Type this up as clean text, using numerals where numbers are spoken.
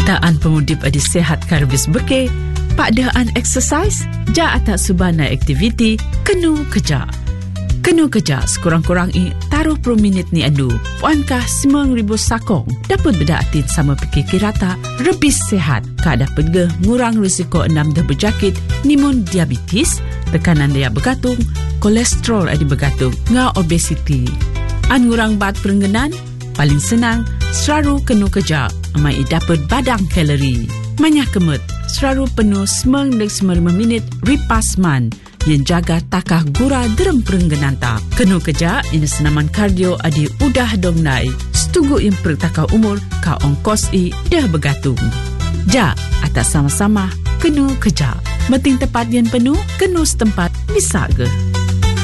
Taan pemudip adi sehat karbis beke, pakdaan exercise, ja atak subana aktiviti, kenu kerja. Kenu kerja sekurang-kurang taruh per minit ni adu. Puankah 9,000 sakong dapat berdaatin sama fikir kirata lebih sehat. Kak dapat ge ngurang risiko 6 dah berjakit, nimun diabetes, tekanan daya bergantung, kolesterol adi bergantung, ngah obesiti. An ngurang bat perengganan, paling senang, selalu kenu kerja. Mai dapat badang kalori. Manyah kemut, selalu penuh 9-9 minit ripas man yang jaga takah gura dereng perengganan tak. Kenu kerja, ini senaman kardio adi udah dong nai. Setugu yang pertakah umur, ka ongkos dah bergantung. Ja, atas sama-sama, kenu kerja. Meting tepat yang penuh, kenu setempat, bisa ke?